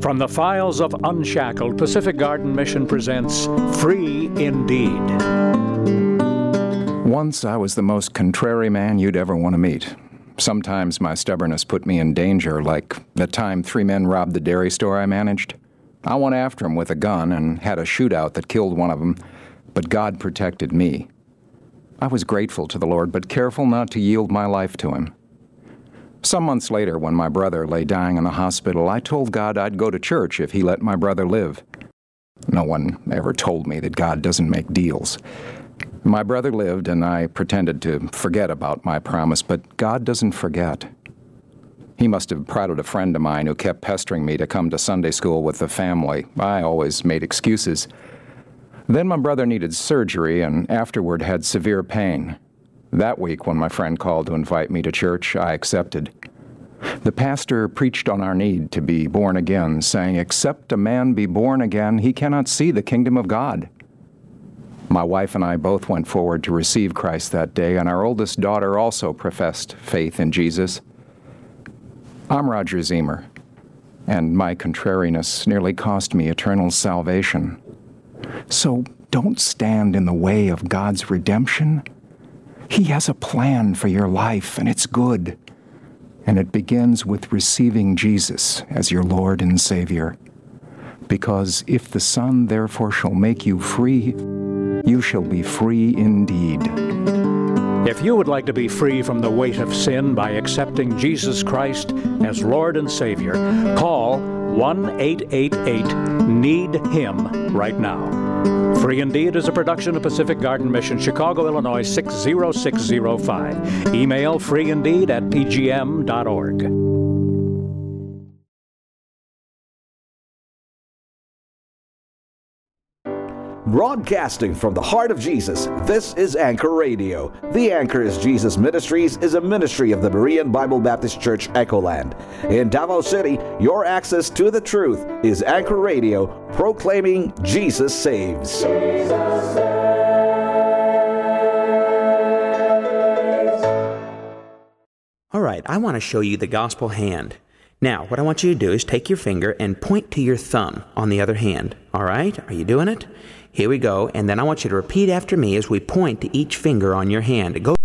From the files of Unshackled, Pacific Garden Mission presents Free Indeed. Once I was the most contrary man you'd ever want to meet. Sometimes my stubbornness put me in danger, like the time 3 men robbed the dairy store I managed. I went after them with a gun and had a shootout that killed one of them, but God protected me. I was grateful to the Lord, but careful not to yield my life to Him. Some months later, when my brother lay dying in the hospital, I told God I'd go to church if He let my brother live. No one ever told me that God doesn't make deals. My brother lived, and I pretended to forget about my promise, but God doesn't forget. He must have prodded a friend of mine who kept pestering me to come to Sunday school with the family. I always made excuses. Then my brother needed surgery and afterward had severe pain. That week, when my friend called to invite me to church, I accepted. The pastor preached on our need to be born again, saying, "Except a man be born again, he cannot see the kingdom of God." My wife and I both went forward to receive Christ that day, and our oldest daughter also professed faith in Jesus. I'm Roger Zemer, and my contrariness nearly cost me eternal salvation. So don't stand in the way of God's redemption. He has a plan for your life, and it's good. And it begins with receiving Jesus as your Lord and Savior. Because if the Son therefore shall make you free, you shall be free indeed. If you would like to be free from the weight of sin by accepting Jesus Christ as Lord and Savior, call 1-888-NEED-HIM right now. Free Indeed is a production of Pacific Garden Mission, Chicago, Illinois 60605. Email freeindeed@pgm.org. Broadcasting from the heart of Jesus, this is Anchor Radio. The Anchor is Jesus Ministries is a ministry of the Berean Bible Baptist Church, Echoland. In Davao City, your access to the truth is Anchor Radio, proclaiming Jesus saves. Jesus saves. All right, I want to show you the gospel hand. Now, what I want you to do is take your finger and point to your thumb on the other hand. All right? Are you doing it? Here we go. And then I want you to repeat after me as we point to each finger on your hand. Go